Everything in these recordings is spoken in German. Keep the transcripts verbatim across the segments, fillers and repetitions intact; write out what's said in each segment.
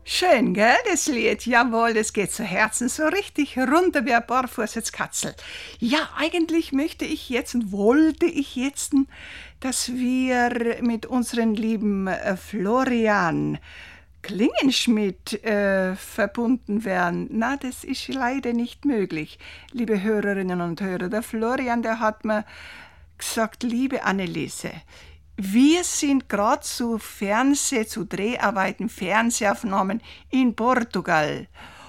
Schön, gell, das Lied? Jawohl, das geht zu Herzen so richtig runter wie ein Barfußkatzel. Ja, eigentlich möchte ich jetzt und wollte ich jetzt, dass wir mit unserem lieben äh, Florian Klingenschmidt äh, verbunden werden. Na, das ist leider nicht möglich, liebe Hörerinnen und Hörer. Der Florian, der hat mir gesagt, liebe Anneliese, wir sind gerade zu Fernseh, zu Dreharbeiten, Fernsehaufnahmen in Portugal.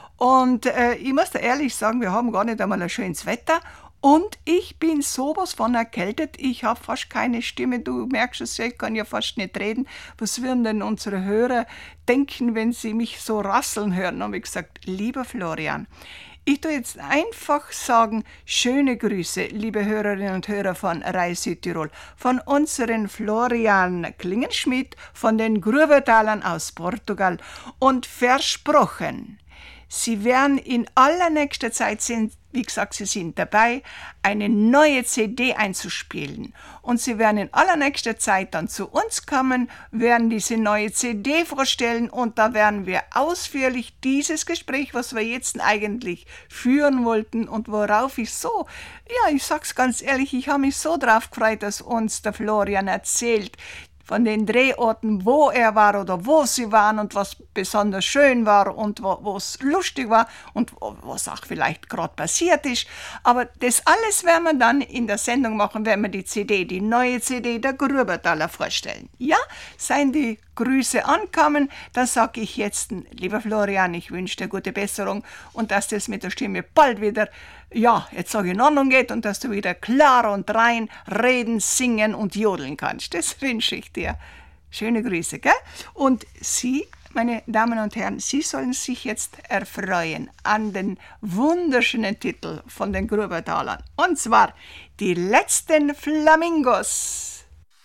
Und äh, ich muss dir ehrlich sagen, wir haben gar nicht einmal ein schönes Wetter. Und ich bin sowas von erkältet, ich habe fast keine Stimme. Du merkst es ja, ich kann ja fast nicht reden. Was würden denn unsere Hörer denken, wenn sie mich so rasseln hören? Dann habe ich gesagt, lieber Florian, ich tue jetzt einfach sagen, schöne Grüße, liebe Hörerinnen und Hörer von Rai Südtirol, von unseren Florian Klingenschmidt, von den Grubertalern aus Portugal und versprochen, Sie werden in allernächster Zeit, sind, wie gesagt, Sie sind dabei, eine neue C D einzuspielen. Und Sie werden in allernächster Zeit dann zu uns kommen, werden diese neue C D vorstellen und da werden wir ausführlich dieses Gespräch, was wir jetzt eigentlich führen wollten und worauf ich so, ja, ich sag's ganz ehrlich, ich habe mich so drauf gefreut, dass uns der Florian erzählt, von den Drehorten, wo er war oder wo sie waren und was besonders schön war und wo es lustig war und was auch vielleicht gerade passiert ist. Aber das alles werden wir dann in der Sendung machen, wenn wir die C D, die neue C D der Grubertaler vorstellen. Ja, seien die Grüße ankommen, dann sage ich jetzt, lieber Florian, ich wünsche dir gute Besserung und dass das mit der Stimme bald wieder, ja, jetzt sage ich in Ordnung geht und dass du wieder klar und rein reden, singen und jodeln kannst. Das wünsche ich dir. Schöne Grüße, gell? Und Sie, meine Damen und Herren, Sie sollen sich jetzt erfreuen an den wunderschönen Titel von den Grubertalern. Und zwar die letzten Flamingos.